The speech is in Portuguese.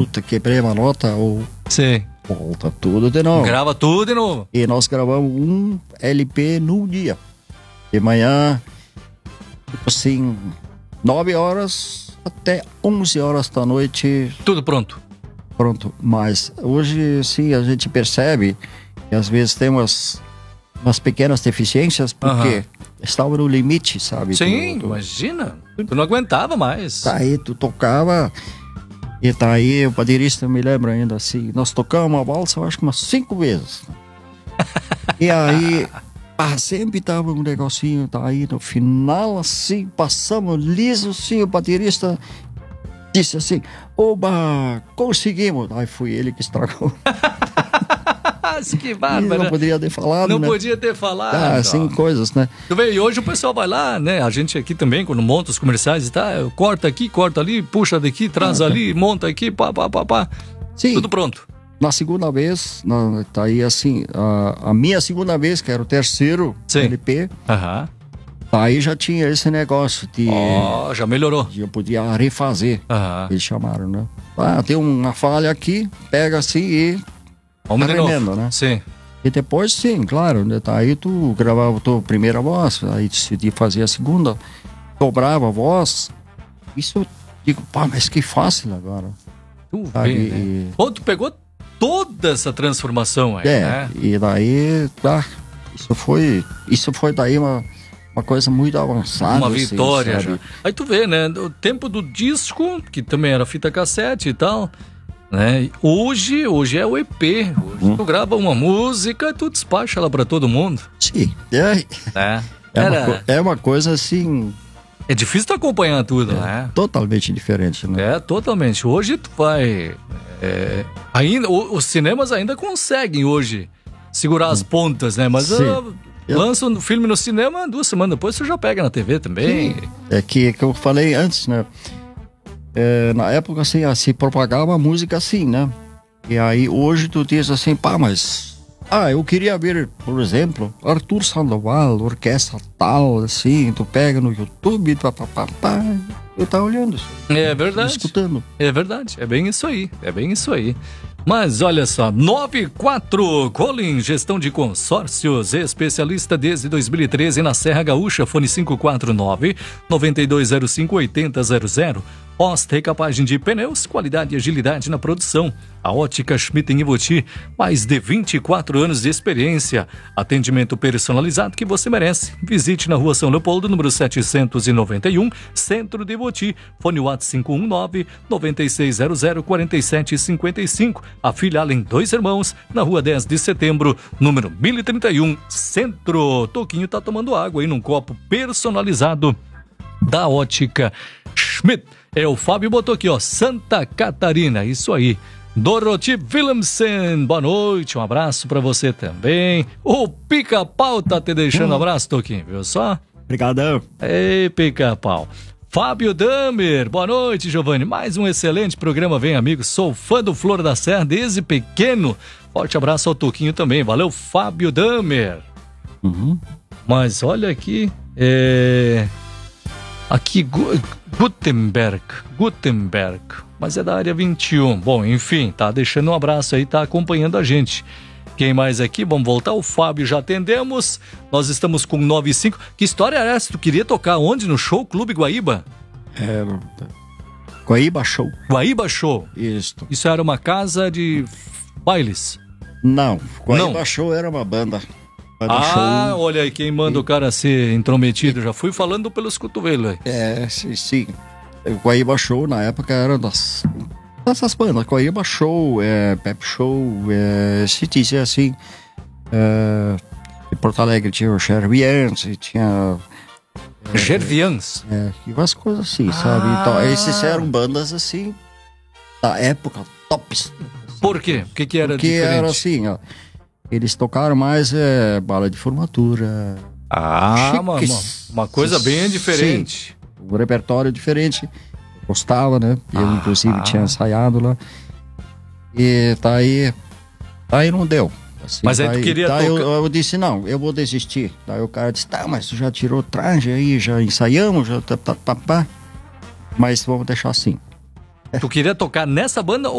puta, quebrei uma nota, ou Sim. volta tudo de novo. Grava tudo de novo. E nós gravamos um LP no dia. De manhã, tipo assim, 9 horas até 11 horas da noite. Tudo pronto. Pronto. Mas hoje, sim, a gente percebe que às vezes tem umas pequenas deficiências, porque estava no limite, sabe? Sim, imagina. Tu não aguentava mais. Daí tu tocava, e daí o baterista, me lembra ainda assim, nós tocamos uma valsa, eu acho que umas 5 vezes. E aí, sempre tava um negocinho, daí no final, assim, passamos liso, assim, o baterista disse assim, oba, conseguimos. Aí foi ele que estragou. Que bárbaro. Não poderia ter falado, Não né? podia ter falado. Assim, coisas, né? Tu vê, e hoje o pessoal vai lá, né? A gente aqui também, quando monta os comerciais e tá, corta aqui, corta ali, puxa daqui, traz ali, monta aqui, pá. Sim. Tudo pronto. Na segunda vez, tá aí assim, a minha segunda vez, que era o terceiro LP, aí já tinha esse negócio de... já melhorou. Eu podia refazer, eles chamaram, né? Tem uma falha aqui, pega assim e... Vamos de novo. Né? Sim. E depois, sim, claro, né? Aí tu gravava a tua primeira voz, aí decidi fazer a segunda, dobrava a voz. Isso eu digo, mas que fácil agora. Tu vê, né? Pô, tu pegou toda essa transformação aí, né? E daí, isso foi daí uma coisa muito avançada. Uma vitória, assim, já. Aí tu vê, né? O tempo do disco, que também era fita cassete e tal... Né? Hoje é o EP. Hoje tu grava uma música e tu despacha ela pra todo mundo. Sim. É uma coisa assim... É difícil tu acompanhar tudo, né? Totalmente diferente, né? Totalmente. Hoje tu vai... ainda, os cinemas ainda conseguem hoje segurar as pontas, né? Mas lança um filme no cinema, 2 semanas depois você já pega na TV também. Sim. É que eu falei antes, né? Na época, assim, se propagava a música assim, né? E aí, hoje tu diz assim, mas... eu queria ver, por exemplo, Arthur Sandoval, orquestra tal, assim, tu pega no YouTube, eu tá olhando. É verdade. Escutando. É verdade, é bem isso aí. Mas olha só, 94 Colin, gestão de consórcios, especialista desde 2013 na Serra Gaúcha, fone 549-9205-8000. Pós-recapagem de pneus, qualidade e agilidade na produção. A Ótica Schmidt em Ivoti, mais de 24 anos de experiência. Atendimento personalizado que você merece. Visite na Rua São Leopoldo, número 791, Centro de Ivoti. Fone WhatsApp 519-9600-4755. A filial em Dois Irmãos, na Rua 10 de Setembro, número 1031, Centro. Toquinho tá tomando água aí num copo personalizado da Ótica Schmidt. O Fábio botou aqui, Santa Catarina, isso aí. Dorothy Willemsen, boa noite, um abraço pra você também. O Pica-Pau tá te deixando abraço, Toquinho, viu só? Obrigadão. Ei, Pica-Pau. Fábio Damer, boa noite, Giovanni. Mais um excelente programa, vem, amigo. Sou fã do Flor da Serra desde pequeno. Forte abraço ao Toquinho também, valeu, Fábio Damer. Mas olha aqui, Aqui, Gutenberg, mas é da área 21. Bom, enfim, tá deixando um abraço aí, tá acompanhando a gente. Quem mais aqui? Vamos voltar, o Fábio já atendemos. Nós estamos com 95. Que história era essa? Tu queria tocar onde? No show Clube Guaíba? Guaíba Show. Guaíba Show. Isso era uma casa de bailes? Não, Guaíba Show era uma banda. Show. Olha aí, quem manda o cara ser intrometido. Já fui falando pelos cotovelos aí. Sim. O Guaíba Show na época era dessas bandas. Guaíba Show, Pep Show, se dizia assim. Em Porto Alegre tinha o Gervians, tinha. Gervians? E umas coisas assim, sabe? Então, esses eram bandas assim, da época, tops. Por quê? O que era diferente? Porque era assim, eles tocaram mais bala de formatura. Uma coisa bem diferente. Sim, um repertório diferente. Eu gostava, né? Eu, inclusive, tinha ensaiado lá. E daí não deu. Assim, mas aí tu queria tocar... Eu disse, não, eu vou desistir. Daí o cara disse, mas tu já tirou traje aí, já ensaiamos, já mas vamos deixar assim. Tu queria tocar nessa banda